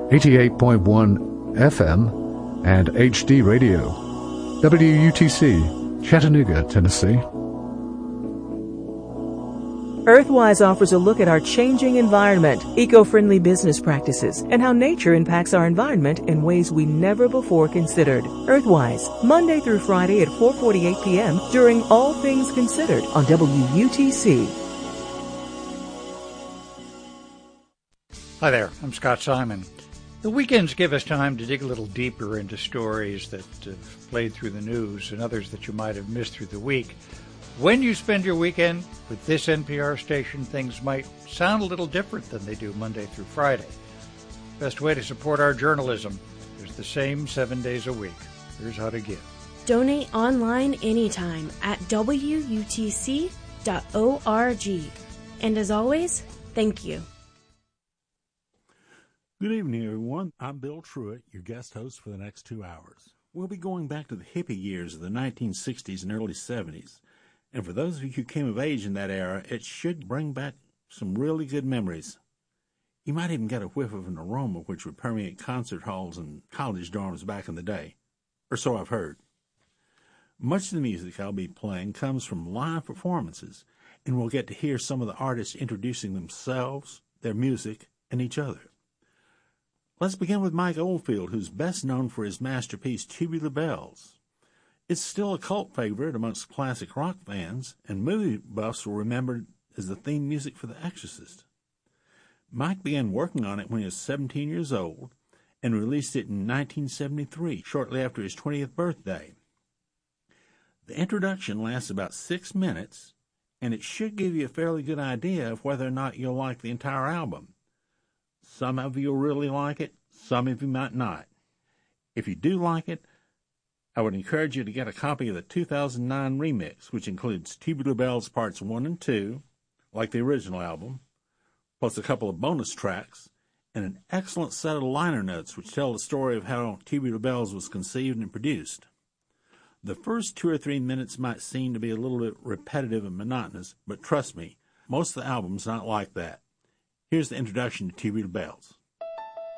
88.1 FM, and HD Radio. WUTC, Chattanooga, Tennessee. Earthwise offers a look at our changing environment, eco-friendly business practices, and how nature impacts our environment in ways we never before considered. Earthwise, Monday through Friday at 4:48 p.m. during All Things Considered on WUTC. Hi there, I'm Scott Simon. The weekends give us time to dig a little deeper into stories that have played through the news and others that you might have missed through the week. When you spend your weekend with this NPR station, things might sound a little different than they do Monday through Friday. Best way to support our journalism is the same 7 days a week. Here's how to give. Donate online anytime at WUTC.org. And as always, thank you. Good evening, everyone. I'm Bill Truitt, your guest host for the next 2 hours. We'll be going back to the hippie years of the 1960s and early 70s. And for those of you who came of age in that era, it should bring back some really good memories. You might even get a whiff of an aroma which would permeate concert halls and college dorms back in the day. Or so I've heard. Much of the music I'll be playing comes from live performances, and we'll get to hear some of the artists introducing themselves, their music, and each other. Let's begin with Mike Oldfield, who's best known for his masterpiece Tubular Bells. It's still a cult favorite amongst classic rock fans, and movie buffs will remember it as the theme music for The Exorcist. Mike began working on it when he was 17 years old and released it in 1973, shortly after his 20th birthday. The introduction lasts about 6 minutes, and it should give you a fairly good idea of whether or not you'll like the entire album. Some of you will really like it, some of you might not. If you do like it, I would encourage you to get a copy of the 2009 remix, which includes Tubular Bells Parts 1 and 2, like the original album, plus a couple of bonus tracks, and an excellent set of liner notes which tell the story of how Tubular Bells was conceived and produced. The first 2 or 3 minutes might seem to be a little bit repetitive and monotonous, but trust me, most of the album's not like that. Here's the introduction to Tubular Bells.